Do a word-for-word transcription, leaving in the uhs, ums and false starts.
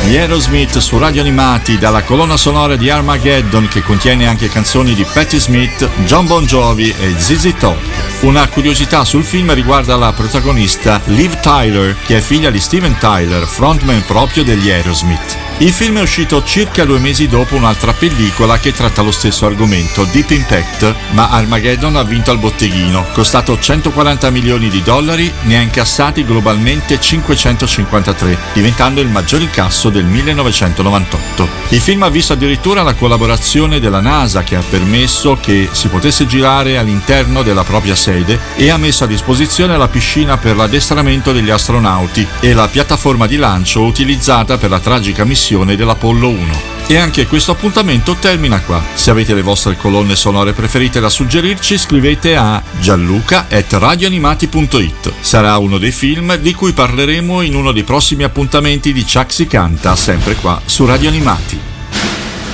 Gli Aerosmith su Radio Animati, dalla colonna sonora di Armageddon, che contiene anche canzoni di Patti Smith, John Bon Jovi e Z Z Top. Una curiosità sul film riguarda la protagonista Liv Tyler, che è figlia di Steven Tyler, frontman proprio degli Aerosmith. Il film è uscito circa due mesi dopo un'altra pellicola che tratta lo stesso argomento, Deep Impact, ma Armageddon ha vinto al botteghino, costato centoquaranta milioni di dollari, ne ha incassati globalmente cinquecentocinquantatré, diventando il maggior incasso del millenovecentonovantotto. Il film ha visto addirittura la collaborazione della NASA, che ha permesso che si potesse girare all'interno della propria sede e ha messo a disposizione la piscina per l'addestramento degli astronauti e la piattaforma di lancio utilizzata per la tragica missione dell'Apollo uno. E anche questo appuntamento termina qua. Se avete le vostre colonne sonore preferite da suggerirci, scrivete a gianluca at radioanimati punto it. Sarà uno dei film di cui parleremo in uno dei prossimi appuntamenti di Chuck si canta, sempre qua su Radio Animati.